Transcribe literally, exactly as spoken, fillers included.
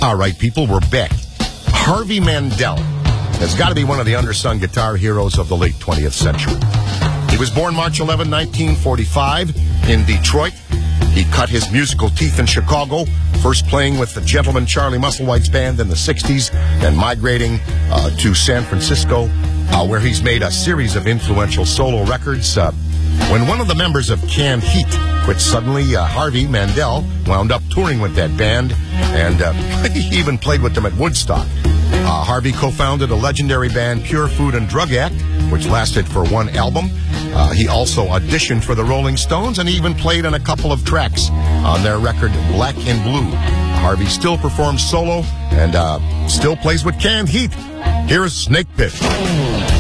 All right, people, we're back. Harvey Mandel has got to be one of the undersung guitar heroes of the late twentieth century. He was born March eleventh, nineteen forty-five in Detroit. He cut his musical teeth in Chicago, first playing with the Gentleman Charlie Musselwhite's band in the sixties, then migrating uh, to San Francisco, uh, where he's made a series of influential solo records. Uh, when one of the members of Canned Heat quit suddenly, uh, Harvey Mandel wound up touring with that band, and uh, he even played with them at Woodstock. Uh, Harvey co-founded a legendary band, Pure Food and Drug Act, which lasted for one album. Uh, he also auditioned for the Rolling Stones and even played on a couple of tracks on their record, Black and Blue. Harvey still performs solo and uh, still plays with Canned Heat. Here is Snake Pit.